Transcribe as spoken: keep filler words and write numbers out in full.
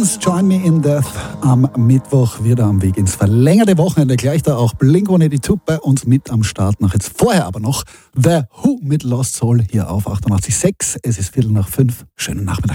Scorpions, Join Me in Death. Am Mittwoch wieder am Weg ins verlängerte Wochenende. Gleich da auch Blink one eighty-two bei uns mit am Start. Nach jetzt vorher aber noch The Who mit Lost Soul hier auf achtundachtzig Komma sechs. Es ist Viertel nach fünf. Schönen Nachmittag.